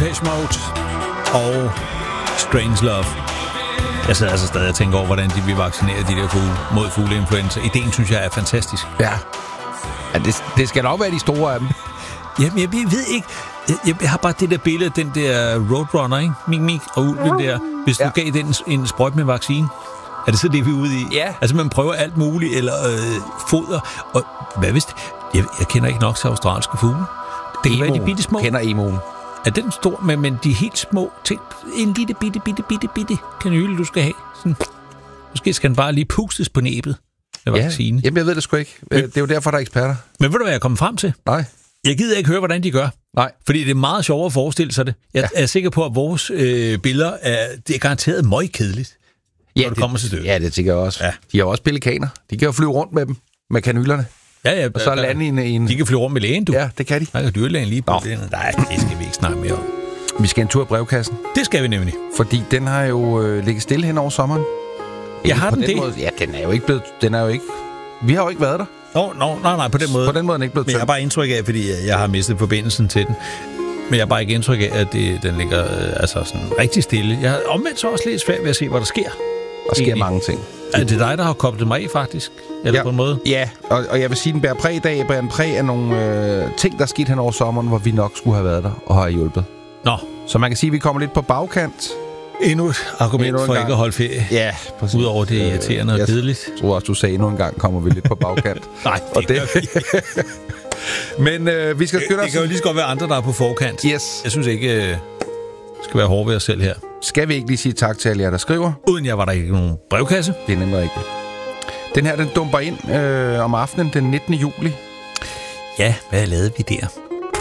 Depeche Mode og Strange Love. Jeg sidder altså stadig og tænker over, hvordan de vil vaccinere de der fugle mod fugleinfluenza. Ideen, synes jeg, er fantastisk. Ja, det skal nok være de store af dem. Jamen, jeg ved ikke. Jeg har bare det der billede, den der Roadrunner, ikke? Mik, og ulven der. Hvis du gav den en sprøjt med vaccine, er det så det, vi er ude i? Ja. Altså, man prøver alt muligt, eller foder. Og hvad hvis jeg kender ikke nok til australske fugle. Det kan være de bitte små. Kender emoen. Er den stor, men de helt små ting. En lille bitte kanyle, du skal have. Sådan. Måske skal den bare lige pustes på næbet med vaccine. Jamen, jeg ved det sgu ikke. Det er jo derfor, der er eksperter. Men ved du, hvad jeg er kommet frem til? Nej. Jeg gider ikke høre, hvordan de gør. Nej. Fordi det er meget sjovere at forestille sig det. Jeg er sikker på, at vores billeder det er garanteret møgkedeligt, når det kommer til stykket. Ja, det tænker jeg også. Ja. De har jo også pelikaner. De kan jo flyve rundt med dem, med kanylerne. Ja. Og så lande i en... De kan flyve rundt med lægen, du. Ja, det kan de. Der kan dyrlægen lige på det. Nej, det skal vi ikke snakke mere om. Vi skal en tur i brevkassen. Det skal vi nemlig. Fordi den har jo ligget stille hen over sommeren. Jeg har den det? Måde, ja, den er jo ikke blevet... Vi har jo ikke været der. Nej, på den måde. På den måde er den ikke blevet tømt. Men jeg har bare indtryk af, fordi jeg har mistet forbindelsen til den. Men jeg har bare ikke indtryk af, at den ligger sådan rigtig stille. Jeg har omvendt så også lidt svært ved at se, hvad der sker. Der sker mange ting. Er det dig, der har koblet mig af, faktisk? Eller på en måde? Ja, og jeg vil sige, den bærer præg i dag. Bærer en præg af nogle ting, der er sket hen over sommeren, hvor vi nok skulle have været der og har hjulpet. Nå. Så man kan sige, at vi kommer lidt på bagkant. Endnu et argument for ikke at holde ferie. Ja, præcis. Udover det irriterende og kedeligt. Jeg tror også, du sagde, endnu en gang kommer vi lidt på bagkant. Nej, det Men vi skal skynde os. Det kan jo lige så godt være andre, der er på forkant. Yes. Jeg synes ikke, skal være hård ved os selv her. Skal vi ikke lige sige tak til alle jer, der skriver? Uden jeg var der ikke nogen brevkasse. Det er nemlig rigtigt. Den her, den dumper ind om aftenen den 19. juli. Ja, hvad lavede vi der?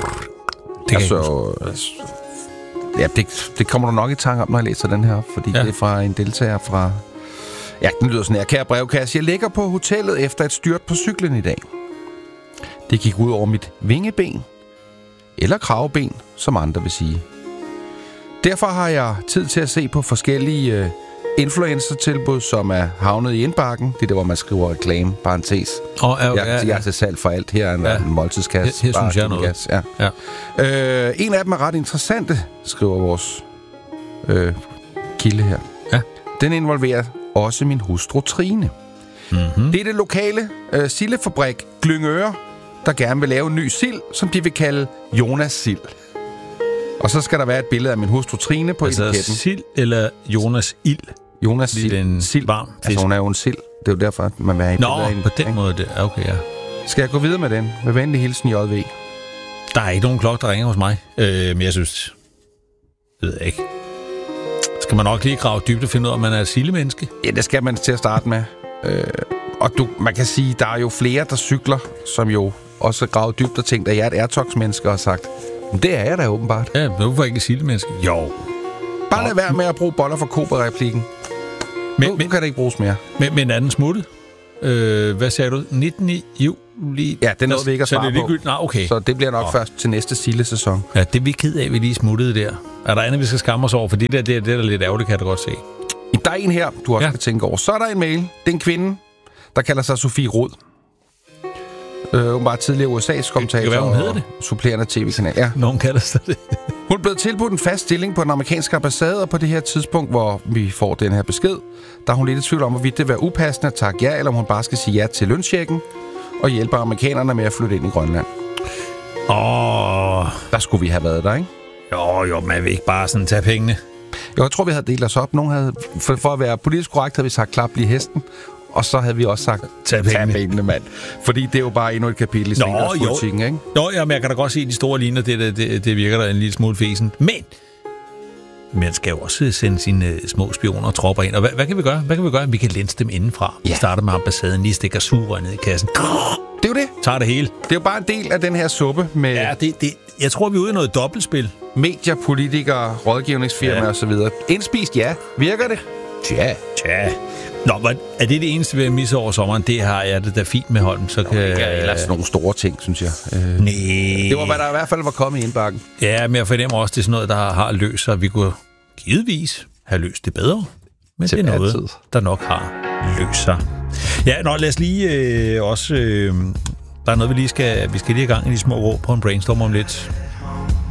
Det kommer du nok i tanke om, når jeg læser den her, fordi det er fra en deltager fra... Ja, den lyder sådan her. Kære brevkasse, jeg ligger på hotellet efter et styrt på cyklen i dag. Det gik ud over mit vingeben, eller kravben, som andre vil sige. Derfor har jeg tid til at se på forskellige influencer-tilbud, som er havnet i indbakken. Det er der, hvor man skriver reklame, parentes. Jeg er til salg for alt. Her er en måltidskasse. Her synes jeg noget. Ja. En af dem er ret interessante, skriver vores kilde her. Ja. Den involverer også min hustru Trine. Mm-hmm. Det er det lokale sildefabrik Glyngøre, der gerne vil lave en ny sild, som de vil kalde Jonas Sild. Og så skal der være et billede af min hustru Trine på etiketten. Altså sild eller Jonas Ild? Jonas Sild. Varm fisk. Altså hun er jo en sild. Det er jo derfor, at man vil have et billede af hende. På den måde. Det. Okay, ja. Skal jeg gå videre med den? Med venlig hilsen, JV. Der er ikke nogen klokke, der ringer hos mig. Men jeg synes... Det ved jeg ikke. Skal man nok lige grave dybt og finde ud af, om man er et sildemenneske? Ja, det skal man til at starte med. Og man kan sige, der er jo flere, der cykler, som jo også graver dybt og tænkt, at jeg er et Airtox-menneske og har sagt, men det er jeg da åbenbart. Ja, men hvorfor ikke et sildemenneske? Jo. Bare lad være med at bruge boller for Cobra-replikken. Nu kan det ikke bruges mere. Men er den smuttet? Hvad sagde du? 19. juli? Ja, det nåede vi ikke at svare på. Okay. Så det bliver nok først til næste sildesæson. Ja, det er vi ked af, vi lige smuttede der. Er der andet, vi skal skamme os over? For det er lidt ærgerligt, kan jeg da godt se. Der er en her, du også skal tænke over. Så er der en mail. Det er en kvinde, der kalder sig Sofie Rod. Hun var tidligere USA's kommentator og supplerende tv-kanal. Ja. Nogen kalder sig det. Hun blev tilbudt en fast stilling på den amerikanske ambassade, og på det her tidspunkt, hvor vi får den her besked, der er hun lidt i tvivl om, hvorvidt det vil være upassende at takke ja, eller om hun bare skal sige ja til lønchecken og hjælpe amerikanerne med at flytte ind i Grønland. Der skulle vi have været der, ikke? Jo, man vil ikke bare sådan tage pengene. Jo, jeg tror, vi havde delt os op. Nogen havde, for at være politisk korrekt, havde vi sagt, klap lige hesten. Og så havde vi også sagt, tag pengene, mand. Fordi det er jo bare endnu et kapitel i svingerspolitikken, ikke? Jo, men jeg kan da godt se, at de store linjer, det virker da en lille smule fesen. Men man skal jo også sende sine små spioner og tropper ind. Og hvad kan vi gøre? Vi kan lænse dem indenfra. Vi starter med ambassaden, lige stikker sugerør ned i kassen. Det er jo det. Tager det hele. Det er jo bare en del af den her suppe med... Ja, jeg tror, vi er ude i noget dobbeltspil. Medier, politikere, rådgivningsfirmaer og så videre. Indspist, ja. Virker det? Tja. Nå, er det eneste, vi har misset over sommeren? Det har jeg det da fint med Holm, så kan... Ellers nogle store ting, synes jeg. Nej. Det var, hvad der i hvert fald var kommet i indbakken. Ja, men jeg fornemmer også, det er sådan noget, der har løst sig. Vi kunne givetvis have løst det bedre, men det er noget, der nok har løst sig. Ja, lad os lige også... der er noget, vi skal lige i gang i de små rå på en brainstorm om lidt.